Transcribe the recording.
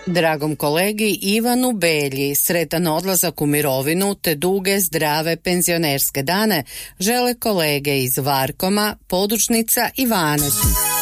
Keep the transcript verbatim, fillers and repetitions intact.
Dragom kolegi Ivanu Belji sretan odlazak u mirovinu te duge, zdrave penzionerske dane žele kolege iz Varkoma, Podružnica i Vanec.